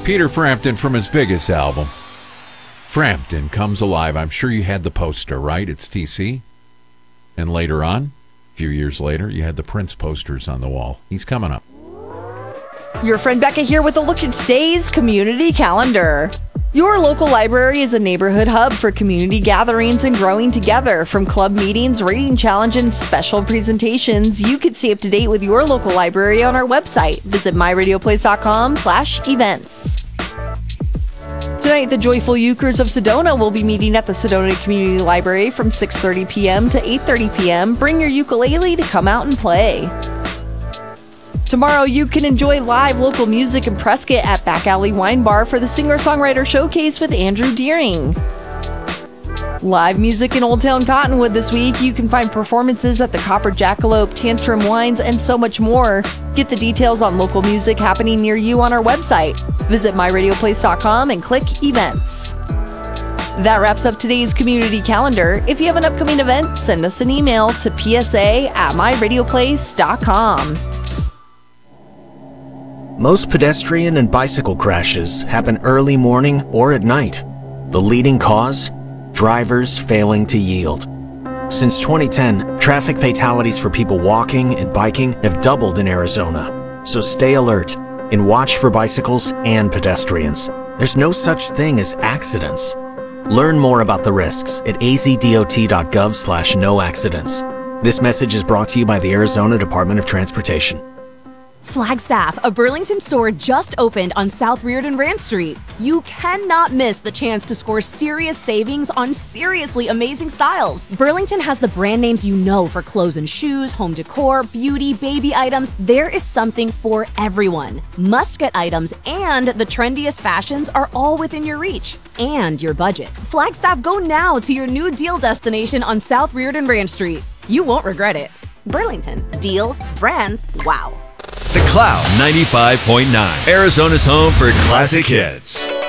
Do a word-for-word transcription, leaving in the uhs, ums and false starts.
Peter Frampton from his biggest album, Frampton Comes Alive. I'm sure you had the poster, right? It's T C. And later on, a few years later, you had the Prince posters on the wall. He's coming up. Your friend Becca here with a look at today's community calendar. Your local library is a neighborhood hub for community gatherings and growing together. From club meetings, reading challenge, and special presentations, you can stay up to date with your local library on our website. Visit my radio place dot com slash events. Tonight, the Joyful Euchres of Sedona will be meeting at the Sedona Community Library from six thirty p.m. to eight thirty p.m. Bring your ukulele to come out and play. Tomorrow, you can enjoy live local music in Prescott at Back Alley Wine Bar for the Singer-Songwriter Showcase with Andrew Deering. Live music in Old Town Cottonwood this week. You can find performances at the Copper Jackalope, Tantrum Wines, and so much more. Get the details on local music happening near you on our website. Visit my radio place dot com and click Events. That wraps up today's community calendar. If you have an upcoming event, send us an email to p s a at my radio place dot com. Most pedestrian and bicycle crashes happen early morning or at night. The leading cause? Drivers failing to yield. Since twenty ten, traffic fatalities for people walking and biking have doubled in Arizona. So stay alert and watch for bicycles and pedestrians. There's no such thing as accidents. Learn more about the risks at a z d o t dot gov slash no accidents. This message is brought to you by the Arizona Department of Transportation. Flagstaff, a Burlington store just opened on South Reardon Ranch Street. You cannot miss the chance to score serious savings on seriously amazing styles. Burlington has the brand names you know for clothes and shoes, home decor, beauty, baby items. There is something for everyone. Must-get items and the trendiest fashions are all within your reach and your budget. Flagstaff, go now to your new deal destination on South Reardon Ranch Street. You won't regret it. Burlington. Deals, brands, wow. The Cloud ninety-five point nine, Arizona's home for classic hits.